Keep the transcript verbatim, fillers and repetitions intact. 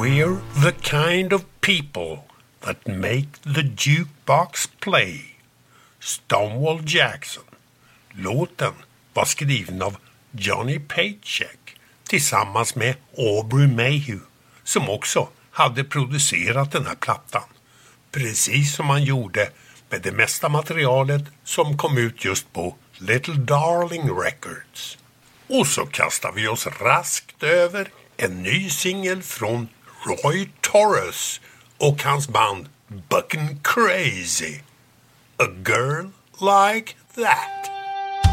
We're the kind of people that make the jukebox play. Stonewall Jackson. Låten var skriven av Johnny Paycheck tillsammans med Aubrey Mayhew, som också hade producerat den här plattan. Precis som han gjorde med det mesta materialet som kom ut just på Little Darling Records. Och så kastar vi oss raskt över en ny singel från Roy Torres och hans band Buckin' Crazy. A Girl Like That.